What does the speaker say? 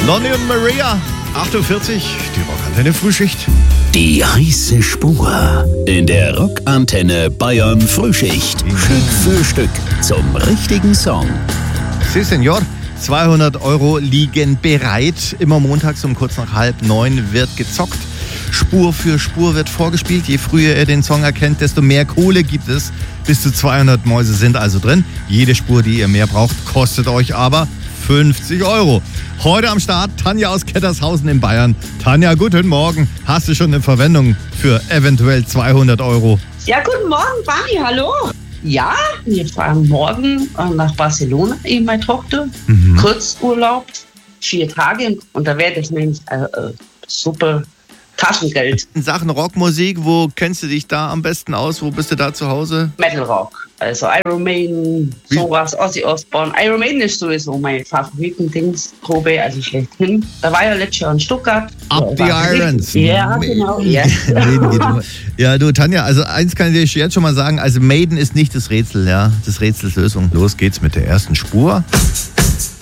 Lonnie und Maria, 48, die Rockantenne Frühschicht. Die heiße Spur in der Rockantenne Bayern Frühschicht. Stück für Stück zum richtigen Song. Si, Senor. 200 € liegen bereit. Immer montags um kurz nach 8:30 wird gezockt. Spur für Spur wird vorgespielt. Je früher ihr den Song erkennt, desto mehr Kohle gibt es. Bis zu 200 Mäuse sind also drin. Jede Spur, die ihr mehr braucht, kostet euch aber 50 €. Heute am Start Tanja aus Kettershausen in Bayern. Tanja, guten Morgen. Hast du schon eine Verwendung für eventuell 200 €? Ja, guten Morgen, Barney, hallo. Ja, wir fahren morgen nach Barcelona, eben meine Tochter. Kurzurlaub, 4 Tage. Und da werde ich nämlich super Taschengeld. In Sachen Rockmusik, wo kennst du dich da am besten aus? Wo bist du da zu Hause? Metal Rock, also Iron Maiden, sowas, Ozzy Osbourne. Iron Maiden ist sowieso mein Favoriten-Dings-Probe, also schlechthin. Da war ja letztes Jahr in Stuttgart. Up the Irons. Ja, genau. Ja. Ja, du Tanja, also eins kann ich dir jetzt schon mal sagen, also Maiden ist nicht das Rätsel, ja, das Rätsels Lösung. Los geht's mit der ersten Spur.